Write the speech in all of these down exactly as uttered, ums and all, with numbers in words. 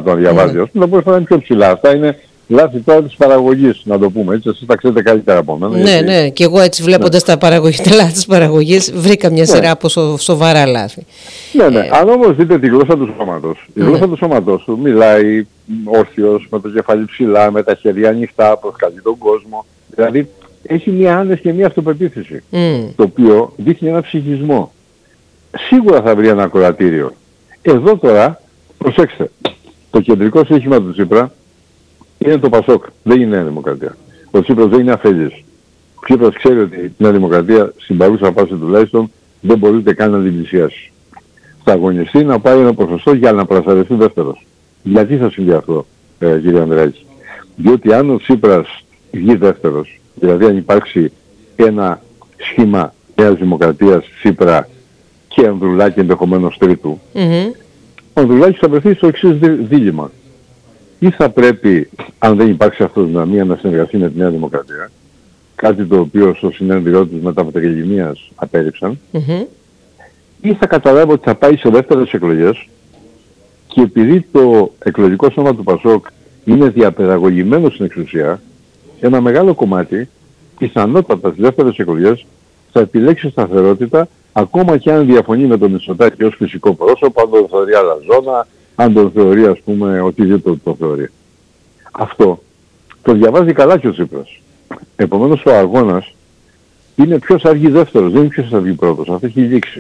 τον διαβάζει, ας πούμε, θα μπορούσε να είναι πιο ψηλά. Αυτά είναι λάθη τώρα της παραγωγής, να το πούμε έτσι. Εσείς τα ξέρετε καλύτερα από μένα. Ναι, γιατί... ναι, και εγώ έτσι βλέποντας ναι. τα παραγωγή, τα λάθη της παραγωγής, βρήκα μια σειρά ναι. από σο, σοβαρά λάθη. Ναι, ναι. Ε... Αν όμως δείτε τη γλώσσα του σώματος, η γλώσσα ναι. του σώματος του μιλάει όρθιος, με το κεφάλι ψηλά, με τα χέρια ανοιχτά, προσκαλεί τον κόσμο. Δηλαδή έχει μια άνεση και μια αυτοπεποίθηση, mm. το οποίο δείχνει ένα ψυχισμό. Σίγουρα θα βρει ένα ακροατήριο. Εδώ τώρα, προσέξτε, το κεντρικό σύγχυμα του Τσίπρα είναι το Πασόκ, δεν είναι Νέα Δημοκρατία. Ο Τσίπρας δεν είναι αφέλης. Ο Τσίπρας ξέρει ότι η Νέα Δημοκρατία στην παρούσα φάση τουλάχιστον δεν μπορεί ούτε καν να την πλησιάσει. Θα αγωνιστεί να πάρει ένα ποσοστό για να προστατευτεί δεύτερος. Γιατί θα συμβεί αυτό, ε, κύριε Ανδράκη? Διότι αν ο Τσίπρας βγει δεύτερος, δηλαδή αν υπάρξει ένα σχήμα Νέας Δημοκρατίας, Τσίπρα και Ανδρουλάκη ενδεχομένως τρίτου, mm-hmm. ο Ανδρουλάκης θα βρεθεί στο εξής δίλημμα. Ή θα πρέπει, αν δεν υπάρξει αυτοδυναμία, να συνεργαστεί με τη Νέα Δημοκρατία, κάτι το οποίο στο συνέδριό τους μετά από τα γελιμίας απέρριψαν, mm-hmm. ή θα καταλάβει ότι θα πάει σε δεύτερες εκλογές και επειδή το εκλογικό σώμα του Πασόκ είναι διαπαιδαγωγημένο στην εξουσία, ένα μεγάλο κομμάτι, πιθανότατα στις δεύτερες εκλογές, θα επιλέξει σταθερότητα, ακόμα και αν διαφωνεί με τον Μητσοτάκη ως φυσικό πρόσωπο, αν τον θεωρεί άλλα ζώνα, αν τον θεωρεί, ας πούμε, οτιδήποτε το θεωρεί. Αυτό το διαβάζει καλά και ο Τσίπρας. Επομένως ο αγώνας είναι ποιος θα βγει δεύτερος, δεν είναι ποιος θα βγει πρώτος. Αυτό έχει λήξει.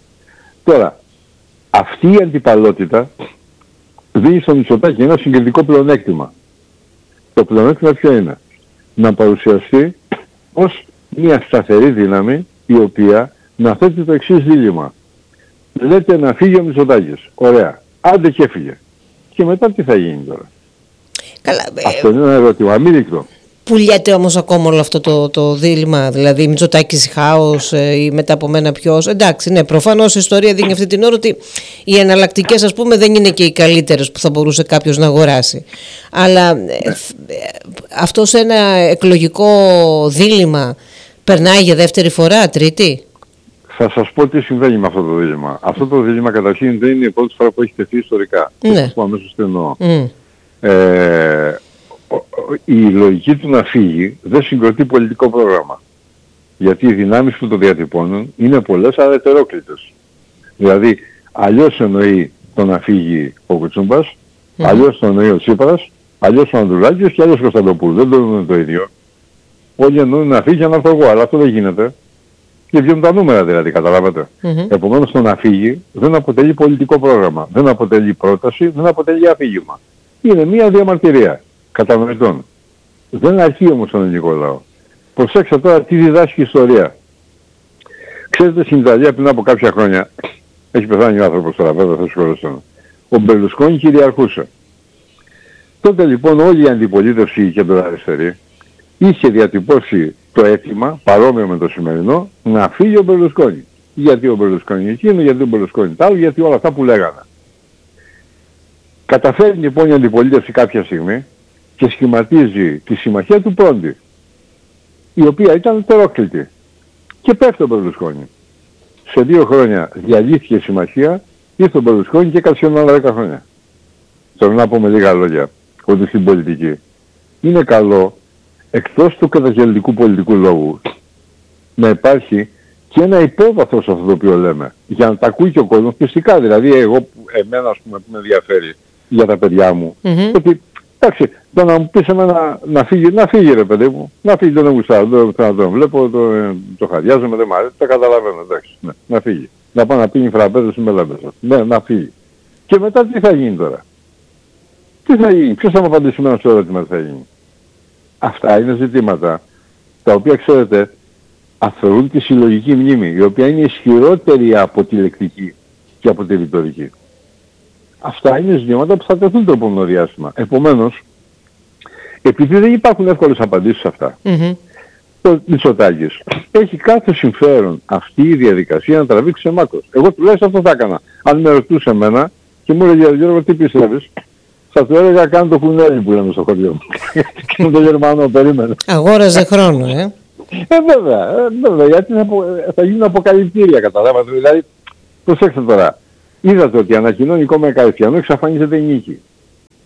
Τώρα, αυτή η αντιπαλότητα δίνει στον Μητσοτάκη ένα συγκριτικό πλεονέκτημα. Το πλεονέκτημα ποιο είναι? Να παρουσιαστεί ως μια σταθερή δύναμη η οποία να θέτει το εξής δίλημμα. Λέτε να φύγει ο Μητσοτάκης. Ωραία. Άντε και έφυγε. Και μετά τι θα γίνει τώρα? Καλά, αυτό είναι ένα ερώτημα αμήλικτο. Πουλιέται όμως ακόμα όλο αυτό το, το δίλημμα, δηλαδή Μητσοτάκης χάος ε, ή μετά από μένα ποιος? Εντάξει, ναι, προφανώς η ιστορία δίνει αυτή την ώρα ότι οι εναλλακτικές, ας πούμε, δεν είναι και οι καλύτερες που θα μπορούσε κάποιος να αγοράσει. Αλλά ναι. ε, αυτό σε ένα εκλογικό δίλημμα περνάει για δεύτερη φορά, τρίτη? Θα σας πω τι συμβαίνει με αυτό το δίλημμα. Αυτό το δίλημμα καταρχήν δεν είναι η πρώτη φορά που έχει τεθεί ιστορικά. Ναι. Θα σας πω αμέσως τι εννοώ. Mm. Ε, η λογική του να φύγει δεν συγκροτεί πολιτικό πρόγραμμα. Γιατί οι δυνάμεις που το διατυπώνουν είναι πολλές αλλά ετερόκλητες. Δηλαδή, αλλιώς εννοεί το να φύγει ο Κουτσούμπας, mm. αλλιώς το εννοεί ο Τσίπρας, αλλιώς ο Ανδρουλάκης και αλλιώς ο Κωνσταντοπούλου. Δεν το εννοούν το ίδιο. Όλοι εννοούν να φύγει και να έρθω εγώ, αλλά αυτό δεν γίνεται. Και βγαίνουν τα νούμερα δηλαδή, καταλάβατε. Mm-hmm. Επομένως το να φύγει δεν αποτελεί πολιτικό πρόγραμμα, δεν αποτελεί πρόταση, δεν αποτελεί αφήγημα. Είναι μία διαμαρτυρία κατανοητών. Δεν αρκεί όμως τον ελληνικό λαό. Προσέξτε τώρα τι διδάσκει η ιστορία. Ξέρετε, στην Ιταλία πριν από κάποια χρόνια, έχει πεθάνει ο άνθρωπος τώρα, βέβαια θα συγχωρέσω, ο Μπερλουσκόνι κυριαρχούσε. Τότε λοιπόν όλη η αντιπολίτευση η κεντροαριστερή είχε διατυπώσει το αίτημα, παρόμοιο με το σημερινό, να φύγει ο Μπερλουσκόνι. Γιατί ο Μπερλουσκόνι εκείνο, γιατί ο Μπερλουσκόνι τ' άλλο, γιατί όλα αυτά που λέγανε. Καταφέρει λοιπόν η αντιπολίτευση κάποια στιγμή και σχηματίζει τη συμμαχία του Πρόντι, η οποία ήταν ετερόκλητη. Και πέφτει ο Μπερλουσκόνι. Σε δύο χρόνια διαλύθηκε η συμμαχία, ήρθε ο Μπερλουσκόνι και έκατσε άλλα δέκα χρόνια. Θέλω να πω με λίγα λόγια ότι στην πολιτική είναι καλό, εκτός του καταγγελτικού πολιτικού λόγου, να υπάρχει και ένα υπόβαθρο σε αυτό το οποίο λέμε, για να τα ακούει και ο κόσμος φυσικά. Δηλαδή εγώ, εμένα ας πούμε που με ενδιαφέρει για τα παιδιά μου, mm-hmm. ότι εντάξει, το να μου πεις εμένα να φύγει, να φύγει ρε παιδί μου, να φύγει, δεν γουστάρω, δεν θα τον βλέπω, το, το χαδιάζομαι, δεν μ' αρέσει, τα καταλαβαίνω, εντάξει, ναι, να φύγει. Να πάει να πίνει φραπέδες ή μελέμπες, ναι, να φύγει. Και μετά τι θα γίνει τώρα? Τι θα γίνει? Ποιος θα μου απαντήσει εμένα στο ερώτημα τι θα γίνει? Αυτά είναι ζητήματα τα οποία ξέρετε αφορούν τη συλλογική μνήμη, η οποία είναι ισχυρότερη από τη λεκτική και από τη ρητορική. Αυτά είναι ζητήματα που θα τεθούν το επόμενο διάστημα. Επομένως, επειδή δεν υπάρχουν εύκολες απαντήσεις σε αυτά, mm-hmm. το Μητσοτάκης έχει κάθε συμφέρον αυτή η διαδικασία να τραβήξει σε μάκρος. Εγώ τουλάχιστον αυτό θα έκανα. Αν με ρωτούσε εμένα και μου έλεγε Γιώργο τι πιστεύεις, θα του έλεγα κάνω το κουνέλι που λέμε στο χωριό μου. Και με τον Γερμανό περίμενε. Αγόραζε χρόνο, ε. Ε, βέβαια, ε, βέβαια, γιατί θα, θα γίνουν αποκαλυπτήρια, καταλάβατε. Δηλαδή, προσέξτε τώρα, είδατε ότι ανακοινώνει κόμμα Καριστιανό, εξαφανίζεται η νίκη.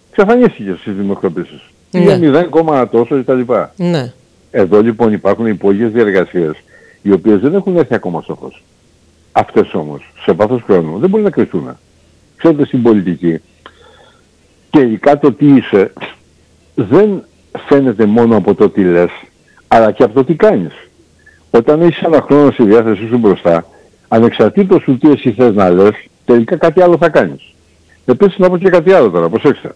Ξαφανίστηκε στις δημοσκοπήσεις. Ναι. Για μηδέν κόμμα τόσο κτλ. Ναι. Εδώ λοιπόν υπάρχουν υπόγειες διεργασίες οι οποίες δεν έχουν έρθει ακόμα στο φως. Αυτές όμως σε βάθος χρόνου δεν μπορεί να κρυφτούν. Ξέρετε, στην πολιτική τελικά το τι είσαι δεν φαίνεται μόνο από το τι λες, αλλά και από το τι κάνεις. Όταν έχεις ένα χρόνο στη διάθεσή σου μπροστά, ανεξαρτήτως του τι εσύ θες να λες, τελικά κάτι άλλο θα κάνεις. Επίσης να πω και κάτι άλλο τώρα, προσέξτε.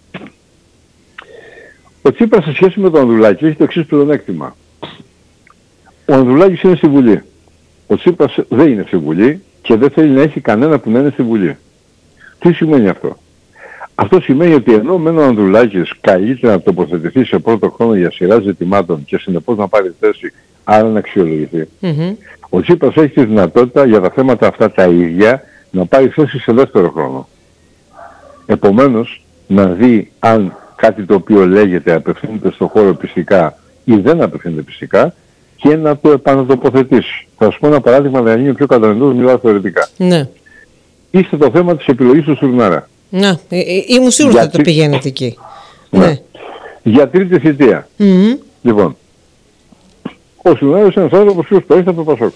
Ο Τσίπρας σε σχέση με τον Ανδρουλάκη έχει το εξής πλεονέκτημα. Ο Ανδρουλάκης είναι στη Βουλή. Ο Τσίπρας δεν είναι στη Βουλή και δεν θέλει να έχει κανένα που να είναι στη Βουλή. Τι σημαίνει αυτό? Αυτό σημαίνει ότι ενώ με ο Ανδρουλάκης καλείται να τοποθετηθεί σε πρώτο χρόνο για σειρά ζητημάτων και συνεπώς να πάρει θέση, άρα να αξιολογηθεί, mm-hmm. ο Τσίπρας έχει τη δυνατότητα για τα θέματα αυτά τα ίδια να πάρει θέση σε δεύτερο χρόνο. Επομένως, να δει αν κάτι το οποίο λέγεται απευθύνεται στον χώρο πιστικά ή δεν απευθύνεται πιστικά και να το επανατοποθετήσει. Θα σου πω ένα παράδειγμα να γίνει πιο κατανοητός, μιλάω θεωρητικά. Ναι. Είστε το θέμα της επιλογής του Στουρνάρα. Να, ήμουν σίγουρος ότι θα το πηγαίνετε εκεί. Ναι. Ναι. Για τρίτη θητεία. Mm-hmm. Λοιπόν, ο Στουρνάρας είναι ένας άνθρωπος που προέρχεται από το Πασόκ.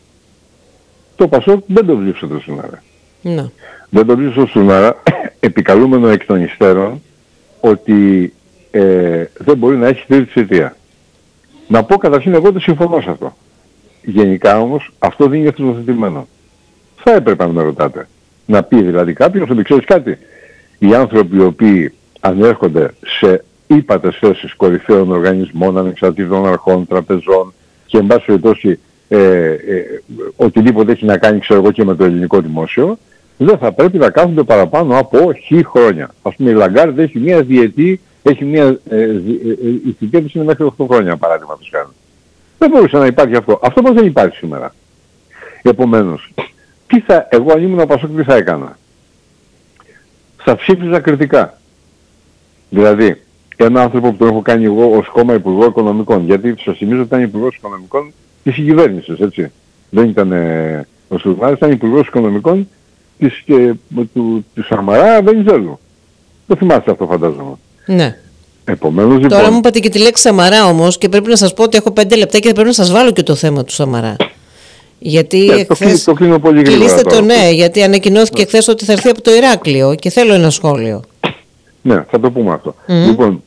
Το Πασόκ δεν το βλήψε το Στουρνάρα. Ναι. Δεν το βλήψε το Στουρνάρα, επικαλούμενο εκ των υστέρων ότι ε, δεν μπορεί να έχει τρίτη θητεία. Να πω καταρχήν εγώ ότι συμφωνώ σε αυτό. Γενικά όμως αυτό δεν είναι θεσμοθετημένο. Θα έπρεπε να με ρωτάτε. Να πει δηλαδή κάποιος ότι ξέρεις κάτι. Οι άνθρωποι οι οποίοι ανέρχονται σε ύπατες θέσεις κορυφαίων οργανισμών, ανεξαρτήτων αρχών, τραπεζών και εν πάση περιπτώσει ε, ε, οτιδήποτε έχει να κάνει ξέρω εγώ και με το ελληνικό δημόσιο, δεν θα πρέπει να κάθονται παραπάνω από χι χρόνια. Ας πούμε η Λαγκάρντ έχει μία διετή, έχει μία, ε, ε, ε, η θητεία της είναι μέχρι οκτώ χρόνια παράδειγματος χάρη. Δεν μπορούσε να υπάρχει αυτό. Αυτό όμως δεν υπάρχει σήμερα. Επομένως, τι θα, εγώ αν ήμουν ο Πασόκ τι θα έκανα? Θα ψήφιζα κριτικά. Δηλαδή, ένα άνθρωπο που τον έχω κάνει εγώ ως κόμμα Υπουργό Οικονομικών, γιατί σας θυμίζω ότι ήταν Υπουργός Οικονομικών της συγκυβέρνησης, έτσι. Δεν ήταν ε, ο Στουρνάρας, ήταν Υπουργός Οικονομικών της, ε, του, του Σαμαρά Βενιζέλου. Το θυμάστε αυτό φαντάζομαι. Ναι. Επομένως, λοιπόν, τώρα μου είπατε και τη λέξη Σαμαρά όμως και πρέπει να σας πω ότι έχω πέντε λεπτά και πρέπει να σας βάλω και το θέμα του Σαμαρά. Γιατί yeah, εχθές... το κλείνω πολύ γρήγορα. Κλείστε το ναι, γιατί ανακοινώθηκε yeah. χθες ότι θα έρθει από το Ηράκλειο και θέλω ένα σχόλιο. Ναι, θα το πούμε αυτό. Mm. Λοιπόν,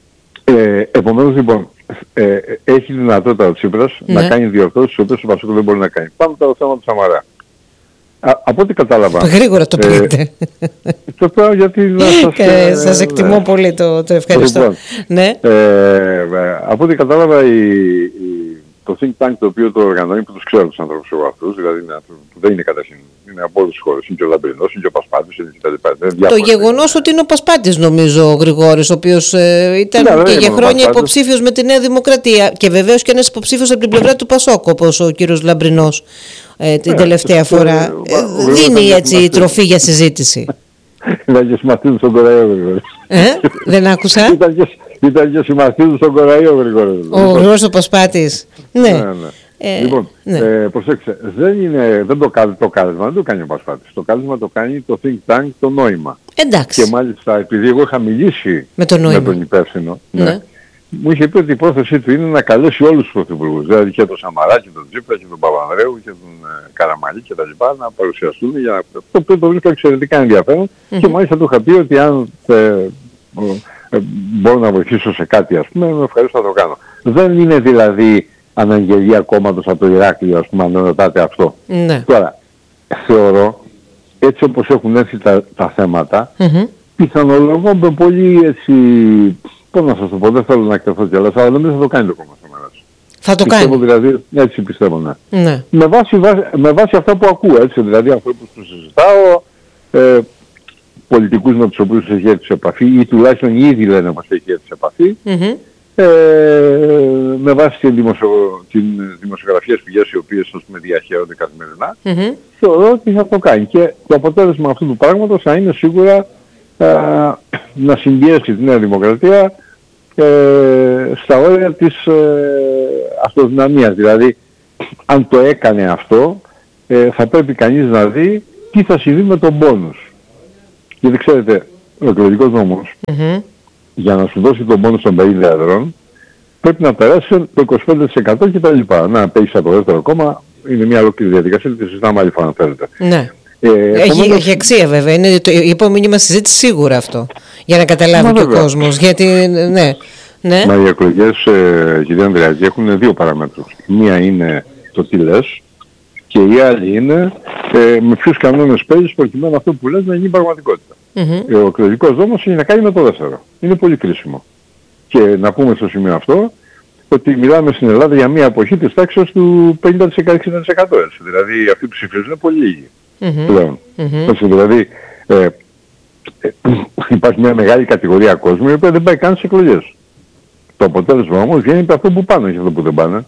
ε, επομένως λοιπόν, ε, έχει δυνατότητα ο Τσίπρας mm. να κάνει διορθώσεις τις οποίες ο Πασόκ δεν μπορεί να κάνει. Πάμε τώρα στο θέμα του Σαμαρά. Α, από ό,τι κατάλαβα... Γρήγορα το πείτε. Ε, το πω γιατί να σας... Ε, σας εκτιμώ ναι. πολύ, το, το ευχαριστώ. Λοιπόν, ναι. ε, από ό,τι κατάλαβα η, η, το think tank το οποίο το οργανώνει, που τους ξέρω τους ανθρώπους εγώ αυτούς, δηλαδή είναι άνθρωποι που δεν είναι καταρχήν, είναι από όλες τις χώρες, είναι και ο Λαμπρινός, είναι και ο Πασπάτης, είναι και τα λοιπά. Το γεγονός ότι είναι ο Πασπάτης νομίζω ο Γρηγόρης, ο οποίος ε, ήταν ναι, και για χρόνια υποψήφιος με τη Νέα Δημοκρατία και βεβαίως και ένας υποψήφιος από την πλευρά του Πασόκ, όπως ο κύριος Λαμπρινός ε, την ε, τελευταία ε, φορά. Ε, ε, δίνει έτσι η τροφή για συζήτηση. Ήταν και συμμαθήτης στον Κοραϊό Γρηγόρης. Ε, δεν άκουσα. Ήταν και συμμαθήτης στον Κοραϊό Γρηγόρης. Ο Γρηγόρης ο Πασπάτης. Ναι. ναι, ναι. Ε, λοιπόν, ναι. ε, προσέξτε, δεν, είναι, δεν το κάνει το κάλεσμα, δεν το κάνει ο Πασπάτης. Το κάλεσμα το κάνει το think tank, το νόημα. Εντάξει. Και μάλιστα επειδή εγώ είχα μιλήσει με, το με τον υπεύθυνο, ναι. Ναι, μου είχε πει ότι η πρόθεσή του είναι να καλέσει όλους τους πρωθυπουργούς, δηλαδή και τον Σαμαρά και τον Τσίπρα και τον Παπανδρέου και τον ε, Καραμανλή και τα λοιπά, να παρουσιαστούν για το οποίο το βρίσκω εξαιρετικά ενδιαφέρον mm-hmm. και μάλιστα του είχα πει ότι αν ε, ε, ε, μπορώ να βοηθήσω σε κάτι ας πούμε, με ευχαριστώ να το κάνω. Δεν είναι δηλαδή αναγγελία κόμματος από το Ηράκλειο, ας πούμε, αν ρωτάτε αυτό. Ναι. Τώρα, θεωρώ, έτσι όπως έχουν έρθει τα, τα θέματα, mm-hmm. πιθανολογώ με πολύ έτσι, πώς να σας το πω, δεν θέλω να εκτεθώ κιόλας, αλλά νομίζω θα το κάνει το κόμμα σήμερα. Θα το πιστεύω, κάνει. Δηλαδή, έτσι πιστεύω, ναι. ναι. Με, βάση, με βάση αυτά που ακούω, έτσι, δηλαδή ανθρώπους που συζητάω, ε, πολιτικούς με τους οποίους έχει έρθει σε επαφή, ή τουλάχιστον ήδη λένε πως έχει έρθει σε επαφή, mm-hmm. Ε, με βάση την, δημοσιο... την δημοσιογραφίες πηγές οι οποίες ας πούμε διαχέονται καθημερινά mm-hmm. θεωρώ ότι θα το κάνει και το αποτέλεσμα αυτού του πράγματος θα είναι σίγουρα α, να συμπιέσει τη Νέα Δημοκρατία ε, στα όρια της ε, αυτοδυναμίας. Δηλαδή αν το έκανε αυτό ε, θα πρέπει κανείς να δει τι θα συμβεί με τον πόνους. Γιατί ξέρετε ο εκλογικός νόμος mm-hmm. για να σου δώσει τον πόνο των πενήντα εδρών, πρέπει να περάσει το είκοσι πέντε τοις εκατό κτλ. Να παίξεις από το δεύτερο κόμμα, είναι μια ολόκληρη διαδικασία, τη συζητάμε άλλη φορά αν θέλετε. Ναι. Ε, έχει, επομένως... έχει αξία βέβαια, είναι το, η επόμενη μας συζήτηση σίγουρα αυτό, για να καταλάβει και ο κόσμος. Γιατί, ναι, ναι. Μα οι εκλογές, ε, κυρία Ανδρεάκη, έχουν δύο παραμέτρους. Η μία είναι το τι λες και η άλλη είναι ε, με ποιους κανόνες παίζεις προκειμένου αυτό που λες να γίνει πραγματικότητα. Mm-hmm. Ο εκλογικός νόμος έχει να κάνει με το δεύτερο. Είναι πολύ κρίσιμο. Και να πούμε στο σημείο αυτό ότι μιλάμε στην Ελλάδα για μια εποχή της τάξης του πενήντα τοις εκατό εξήντα τοις εκατό έτσι. Δηλαδή αυτοί που ψηφίζουν είναι πολύ λίγοι mm-hmm. πλέον. Mm-hmm. Έτσι, δηλαδή ε, ε, υπάρχει μια μεγάλη κατηγορία κόσμου η οποία δεν πάει καν στις εκλογές. Το αποτέλεσμα όμως βγαίνει από αυτό που πάνε και αυτό που δεν πάνε.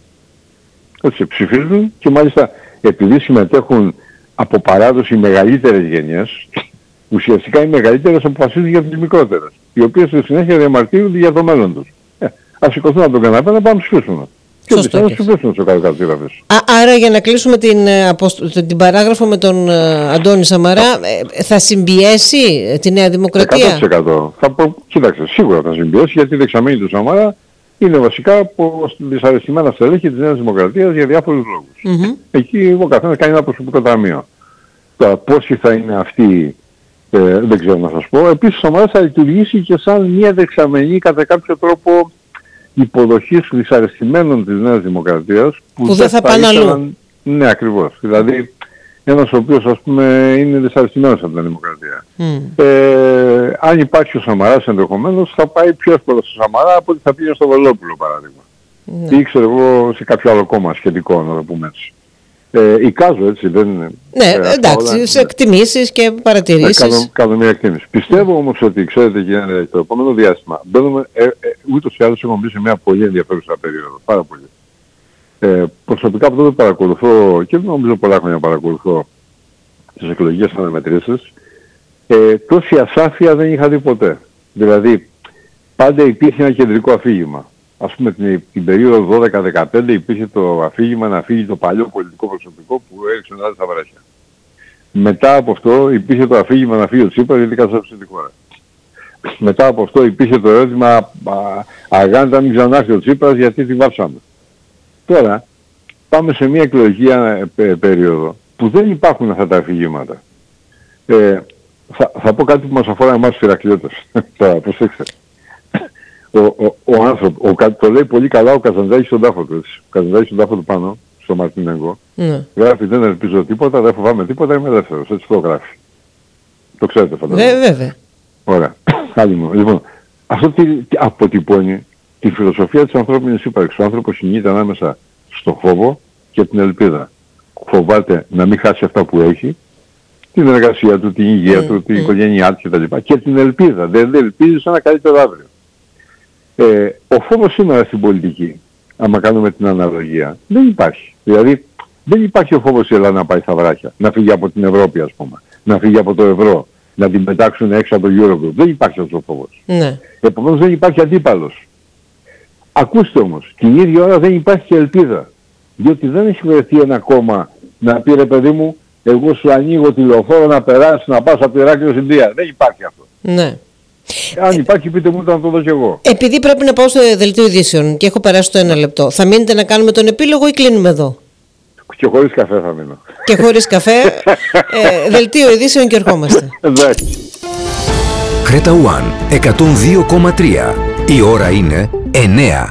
Έτσι, ψηφίζουν και μάλιστα επειδή συμμετέχουν από παράδοση οι μεγαλύτερες γενιές, ουσιαστικά οι μεγαλύτερες αποφασίζουν για τις μικρότερες, οι οποίες στη συνέχεια διαμαρτύρονται για το μέλλον τους. Ε, ας σηκωθούν από τον καναπέ να πάνε να ψηφίσουν. Και ότι θα ψηφίσουν στο κάτω κάτω γραφές. Άρα για να κλείσουμε την, την παράγραφο με τον Αντώνη Σαμαρά, θα συμπιέσει τη Νέα Δημοκρατία? εκατό τοις εκατό. Θα πω, κοίταξε, σίγουρα θα συμπιέσει γιατί η δεξαμενή του Σαμαρά είναι βασικά από δυσαρεστημένα στελέχη της Νέας Δημοκρατίας για διάφορους λόγους. Mm-hmm. Εκεί ο καθένας κάνει ένα προσωπικό ταμείο. Τώρα πόσοι θα είναι αυτοί ε, δεν ξέρω να σας πω. Επίσης ο Σαμαράς θα λειτουργήσει και σαν μια δεξαμενή κατά κάποιο τρόπο υποδοχής δυσαρεστημένων της Νέας Δημοκρατίας που, που δεν θα, θα πάνε αλλού. Ναι, ακριβώς. Δηλαδή ένας ο οποίος ας πούμε είναι δυσαρεστημένος από την Δημοκρατία. Mm. Ε, αν υπάρχει ο Σαμαράς ενδεχομένως θα πάει πιο εύκολα στο Σαμαρά από ότι θα πήγαινε στο Βελόπουλο παράδειγμα. Mm. Ή ξέρω εγώ σε κάποιο άλλο κόμμα σχετικό να το πούμε έτσι. Ε, εικάζω έτσι δεν είναι. Ναι, ε, εντάξει, όλα, σε εκτιμήσεις και παρατηρήσεις. Ε, κάνω, κάνω μια εκτίμηση. Πιστεύω όμως ότι ξέρετε κύριε το επόμενο διάστημα μπαίνουμε, ε, ε, ούτως ή άλλως έχουμε μπει σε μια πολύ ενδιαφέρουσα περίοδο. Πάρα πολύ. Ε, προσωπικά από τότε παρακολουθώ και νομίζω πολλά χρόνια παρακολουθώ τις εκλογικές αναμετρήσεις, ε, τόση ασάφεια δεν είχα δει ποτέ. Δηλαδή πάντα υπήρχε ένα κεντρικό αφήγημα. Ας πούμε την, την περίοδο δώδεκα δεκαπέντε υπήρχε το αφήγημα να φύγει το παλιό πολιτικό προσωπικό που έριξε τον στα βράχια. Μετά από αυτό υπήρχε το αφήγημα να φύγει ο Τσίπρας γιατί καταστρέψε τη χώρα. Μετά από αυτό υπήρχε το ερώτημα αγάντα μην ξανάρθει ο Τσίπρας γιατί τη βάψαμε. Τώρα πάμε σε μια εκλογική περίοδο που δεν υπάρχουν αυτά τα αφηγήματα. Ε, θα, θα πω κάτι που μας αφορά εμάς τους Ηρακλειώτες. Τώρα προσέξτε. Ο, ο, ο άνθρωπος, ο, το λέει πολύ καλά ο Καζαντζάκης στον τάφο του. Ο Καζαντζάκης στον τάφο του πάνω, στο Μαρτινέγκο. Mm. Γράφει δεν ελπίζω τίποτα, δεν φοβάμαι τίποτα, είμαι ελεύθερος. Έτσι το γράφει. Το ξέρετε φαντάζομαι. Ναι, βέβαια. Ωραία. Άλλη μου. Λοιπόν, αυτό τι, τι αποτυπώνει τη φιλοσοφία της ανθρώπινης ύπαρξης. Ο άνθρωπος κινείται ανάμεσα στο φόβο και την ελπίδα. Φοβάται να μην χάσει αυτά που έχει, την εργασία του, την υγεία mm. του, την mm. οικογένειά του κτλ. Και την ελπίδα. Δεν ελπίζει σε ένα καλύτερο αύριο. Ε, ο φόβος σήμερα στην πολιτική, άμα κάνουμε την αναλογία, δεν υπάρχει. Δηλαδή δεν υπάρχει ο φόβος η Ελλάδα να πάει στα βράχια, να φύγει από την Ευρώπη ας πούμε, να φύγει από το ευρώ, να την πετάξουν έξω από το Eurogroup. Δεν υπάρχει αυτός ο φόβος. Ναι. Επομένως δεν υπάρχει αντίπαλος. Ακούστε όμως, την ίδια ώρα δεν υπάρχει και ελπίδα. Διότι δεν έχει βρεθεί ένα κόμμα να πει ρε παιδί μου, εγώ σου ανοίγω τη λεωφόρο να περάσεις, να πας από το Ηράκλειο στην Ινδία. Δεν υπάρχει αυτό. Ναι. Αν υπάρχει πείτε μου να το δω και εγώ. Επειδή πρέπει να πάω στο δελτίο ειδήσεων και έχω περάσει το ένα λεπτό, θα μείνετε να κάνουμε τον επίλογο ή κλείνουμε εδώ? Και χωρίς καφέ θα μείνω. Και χωρίς καφέ, ε, δελτίο ειδήσεων και ερχόμαστε. Κρέτα One εκατόν δύο κόμμα τρία. Η ώρα είναι εννέα.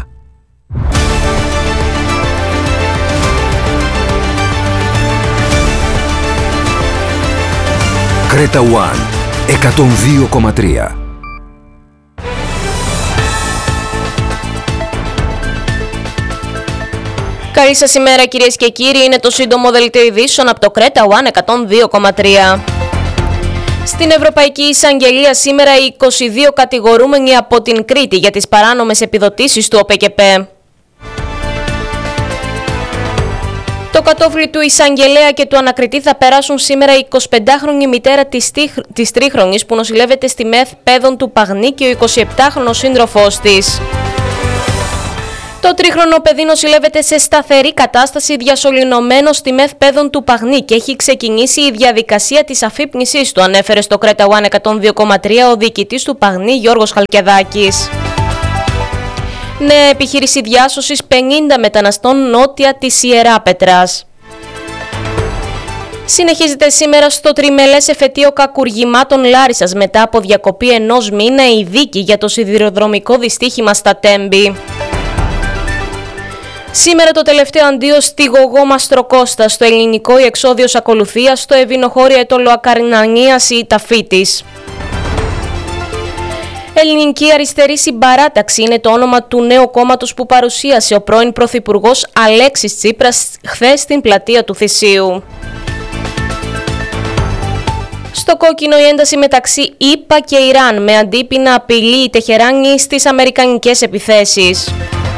Κρέτα One εκατόν δύο κόμμα τρία. Καλή σας ημέρα κυρίες και κύριοι, είναι το σύντομο δελτίο ειδήσεων από το Κρέτα One εκατόν δύο κόμμα τρία. Στην Ευρωπαϊκή Εισαγγελία σήμερα οι είκοσι δύο κατηγορούμενοι από την Κρήτη για τις παράνομες επιδοτήσεις του ΟΠΕΚΕΠ. Το κατόφλι του εισαγγελέα και του ανακριτή θα περάσουν σήμερα η εικοσιπεντάχρονη μητέρα της, της τρίχρονης που νοσηλεύεται στη ΜΕΘ Πέδων του Παγνή και ο εικοσιεπτάχρονος σύντροφός της. Το τρίχρονο παιδί νοσηλεύεται σε σταθερή κατάσταση διασωληνωμένο στη ΜΕΘ Παιδών του Παγνή και έχει ξεκινήσει η διαδικασία της αφύπνισης του, ανέφερε στο Κρέτα One εκατόν δύο κόμμα τρία ο διοικητής του Παγνή Γιώργος Χαλκεδάκης. Νέα επιχείρηση διάσωσης πενήντα μεταναστών νότια της Ιεράπετρας. Συνεχίζεται σήμερα στο τριμελές εφετείο κακουργημάτων Λάρισσας μετά από διακοπή ενός μήνα η δίκη για το σιδηροδρομικό δυστύχημα στα Τέμπη. Σήμερα το τελευταίο αντίο στη Γογό Μαστροκώστα, στο ελληνικό η εξόδιος ακολουθία στο Ευηνοχώρια Ετωλοακαρνανίας η ταφή της. Ελληνική Αριστερή Συμπαράταξη είναι το όνομα του νέου κόμματος που παρουσίασε ο πρώην Πρωθυπουργός Αλέξης Τσίπρας χθες στην πλατεία του Θησίου. Στο κόκκινο η ένταση μεταξύ ΗΠΑ και Ιράν με αντίπεινα απειλεί η Τεχεράνη στις αμερικανικές επιθέσεις.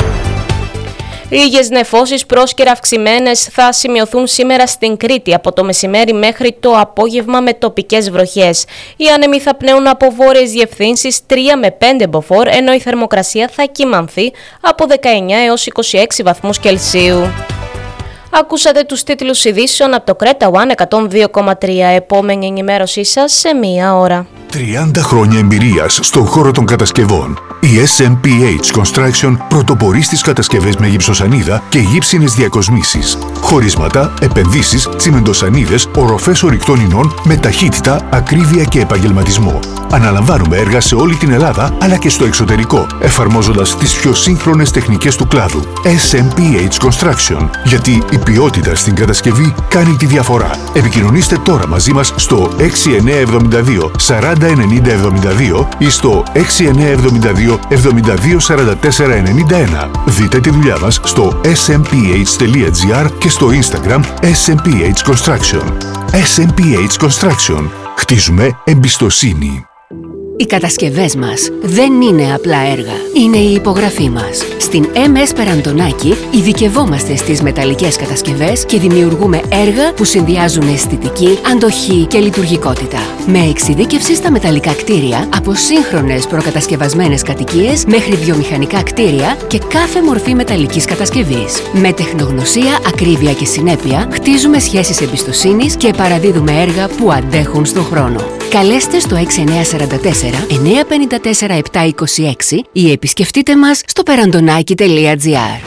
Λίγες νεφώσεις πρόσκαιρα αυξημένες θα σημειωθούν σήμερα στην Κρήτη από το μεσημέρι μέχρι το απόγευμα με τοπικές βροχές. Οι άνεμοι θα πνέουν από βόρειες διευθύνσεις τρία με πέντε μποφόρ, ενώ η θερμοκρασία θα κυμανθεί από δεκαεννιά έως είκοσι έξι βαθμούς Κελσίου. Ακούσατε τους τίτλους ειδήσεων από το Κρέτα One εκατόν δύο κόμμα τρία. Επόμενη ενημέρωσή σας σε μία ώρα. τριάντα χρόνια εμπειρίας στον χώρο των κατασκευών. Η ες εμ πι έιτς Construction πρωτοπορεί στις κατασκευές με γυψοσανίδα και γύψινες διακοσμήσεις. Χωρίσματα, επενδύσεις, τσιμεντοσανίδες, οροφές ορυκτών ινών με ταχύτητα, ακρίβεια και επαγγελματισμό. Αναλαμβάνουμε έργα σε όλη την Ελλάδα αλλά και στο εξωτερικό, εφαρμόζοντας τις πιο σύγχρονες τεχνικές του κλάδου. ες εμ πι έιτς Construction. Γιατί η ποιότητα στην κατασκευή κάνει τη διαφορά. Επικοινωνήστε τώρα μαζί μας στο έξι εννιά εβδομήντα δύο σαράντα ενενήντα εβδομήντα δύο ή στο έξι εννιά εβδομήντα δύο εβδομήντα δύο σαράντα τέσσερα ενενήντα ένα. Δείτε τη δουλειά μας στο ες εμ πι έιτς τελεία τζι άρ και στο Instagram ες εμ πι έιτς Construction. ες εμ πι έιτς Construction. Χτίζουμε εμπιστοσύνη. Οι κατασκευές μας δεν είναι απλά έργα, είναι η υπογραφή μας. Στην εμ ες Περαντονάκη ειδικευόμαστε στις μεταλλικές κατασκευές και δημιουργούμε έργα που συνδυάζουν αισθητική, αντοχή και λειτουργικότητα. Με εξειδίκευση στα μεταλλικά κτίρια, από σύγχρονες προκατασκευασμένες κατοικίες μέχρι βιομηχανικά κτίρια και κάθε μορφή μεταλλικής κατασκευής. Με τεχνογνωσία, ακρίβεια και συνέπεια, χτίζουμε σχέσεις εμπιστοσύνης και παραδίδουμε έργα που αντέχουν στον χρόνο. Καλέστε στο έξι εννιά τέσσερα τέσσερα εννιά πέντε τέσσερα επτά είκοσι έξι ή επισκεφτείτε μας στο περαντονάκι τελεία τζι άρ.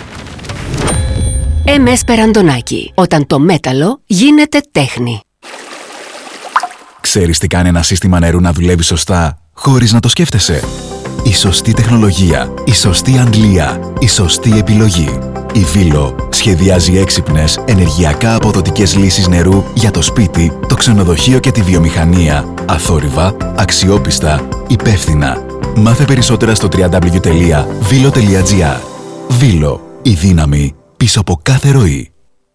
εμ ες Περαντονάκι. Όταν το μέταλλο γίνεται τέχνη. Ξέρεις τι κάνει ένα σύστημα νερού να δουλεύει σωστά χωρίς να το σκέφτεσαι? Η σωστή τεχνολογία, η σωστή αντλία, η σωστή επιλογή. Η Βίλο σχεδιάζει έξυπνες, ενεργειακά αποδοτικές λύσεις νερού για το σπίτι, το ξενοδοχείο και τη βιομηχανία. Αθόρυβα, αξιόπιστα, υπεύθυνα. Μάθε περισσότερα στο double-u double-u double-u τελεία βίλο τελεία τζι άρ. Βίλο, η δύναμη πίσω από κάθε ροή.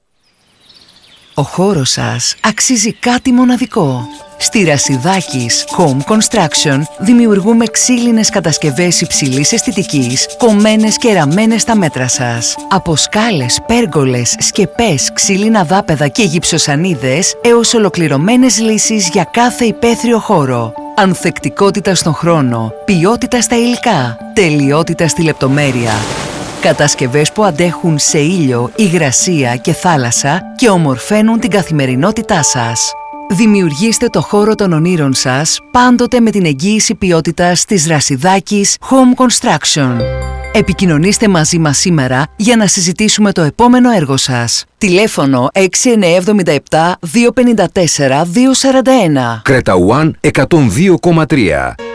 Ο χώρος σας αξίζει κάτι μοναδικό. Στη Ρασιδάκης Home Construction δημιουργούμε ξύλινες κατασκευές υψηλής αισθητικής, κομμένες και ραμμένες στα μέτρα σας. Από σκάλες, πέργολες, σκεπές, ξύλινα δάπεδα και γυψοσανίδες έως ολοκληρωμένες λύσεις για κάθε υπαίθριο χώρο. Ανθεκτικότητα στον χρόνο, ποιότητα στα υλικά, τελειότητα στη λεπτομέρεια. Κατασκευές που αντέχουν σε ήλιο, υγρασία και θάλασσα και ομορφαίνουν την καθημερινότητά σας. Δημιουργήστε το χώρο των ονείρων σας πάντοτε με την εγγύηση ποιότητας της Ρασιδάκης Home Construction. Επικοινωνήστε μαζί μας σήμερα για να συζητήσουμε το επόμενο έργο σας. Τηλέφωνο έξι εννιά εβδομήντα επτά δύο πενήντα τέσσερα δύο σαράντα ένα. Κρέτα One εκατόν δύο κόμμα τρία.